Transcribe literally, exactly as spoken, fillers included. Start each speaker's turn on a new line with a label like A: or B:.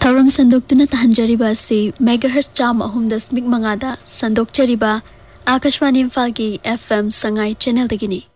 A: थौरम संदोक्तुना तहंजरिबा से मेगाहर्ट्ज चाम अहुम दशमिक मंगादा संदोक्चरिबा आकाशवाणी इम्फाल की एफ एम संगाई चैनल दगिनी।